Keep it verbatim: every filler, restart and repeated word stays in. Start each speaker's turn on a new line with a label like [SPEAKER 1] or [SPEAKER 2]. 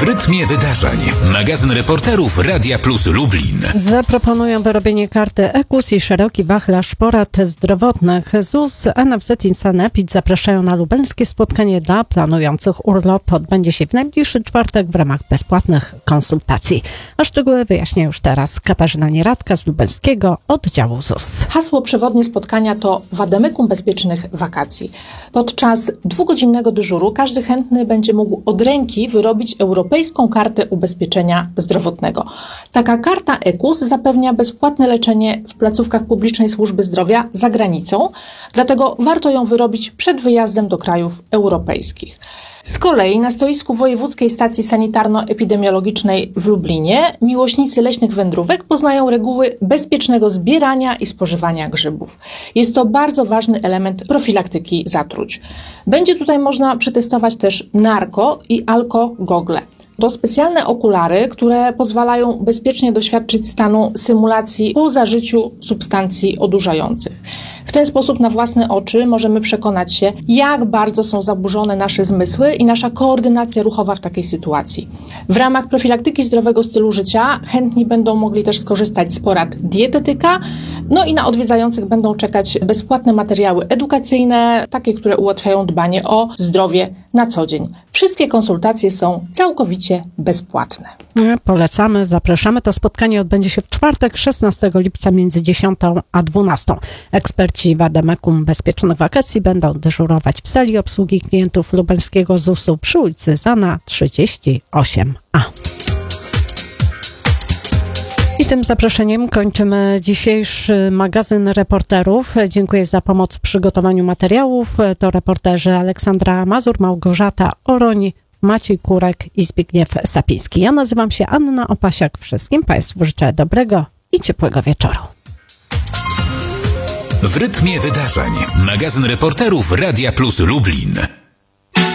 [SPEAKER 1] W rytmie wydarzeń. Magazyn reporterów Radia Plus Lublin.
[SPEAKER 2] Zaproponują wyrobienie karty E K U S i szeroki wachlarz porad zdrowotnych. Z U S, N F Z i Sanepid zapraszają na lubelskie spotkanie dla planujących urlop. Odbędzie się w najbliższy czwartek w ramach bezpłatnych konsultacji. A szczegóły wyjaśnię już teraz Katarzyna Nieradka z lubelskiego oddziału Z U S.
[SPEAKER 3] Hasło przewodnie spotkania to Vademecum bezpiecznych wakacji. Podczas dwugodzinnego dyżuru każdy chętny będzie mógł od ręki wyrobić europejską kartę ubezpieczenia zdrowotnego. Taka karta E K U S zapewnia bezpłatne leczenie w placówkach publicznej służby zdrowia za granicą, dlatego warto ją wyrobić przed wyjazdem do krajów europejskich. Z kolei na stoisku Wojewódzkiej Stacji Sanitarno-Epidemiologicznej w Lublinie miłośnicy leśnych wędrówek poznają reguły bezpiecznego zbierania i spożywania grzybów. Jest to bardzo ważny element profilaktyki zatruć. Będzie tutaj można przetestować też narko i alkogogle. To specjalne okulary, które pozwalają bezpiecznie doświadczyć stanu symulacji po zażyciu substancji odurzających. W ten sposób na własne oczy możemy przekonać się, jak bardzo są zaburzone nasze zmysły i nasza koordynacja ruchowa w takiej sytuacji. W ramach profilaktyki zdrowego stylu życia chętni będą mogli też skorzystać z porad dietetyka, no i na odwiedzających będą czekać bezpłatne materiały edukacyjne, takie, które ułatwiają dbanie o zdrowie na co dzień. Wszystkie konsultacje są całkowicie bezpłatne.
[SPEAKER 2] Polecamy, zapraszamy. To spotkanie odbędzie się w czwartek, szesnastego lipca między dziesiątą a dwunastą. Eksperci Vademecum bezpiecznych wakacji będą dyżurować w sali obsługi klientów lubelskiego Z U S-u przy ulicy Zana trzydzieści osiem A. I tym zaproszeniem kończymy dzisiejszy magazyn reporterów. Dziękuję za pomoc w przygotowaniu materiałów. To reporterzy Aleksandra Mazur, Małgorzata Oroń, Maciej Kurek i Zbigniew Sapiński. Ja nazywam się Anna Opasiak. Wszystkim Państwu życzę dobrego i ciepłego wieczoru.
[SPEAKER 1] W rytmie wydarzeń. Magazyn reporterów Radia Plus Lublin.